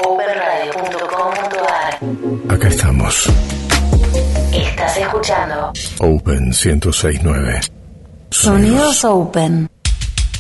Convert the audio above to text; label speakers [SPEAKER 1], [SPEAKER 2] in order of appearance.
[SPEAKER 1] openradio.com.ar.
[SPEAKER 2] Acá estamos.
[SPEAKER 1] Estás escuchando
[SPEAKER 2] Open 106.9.
[SPEAKER 1] Sonidos Open.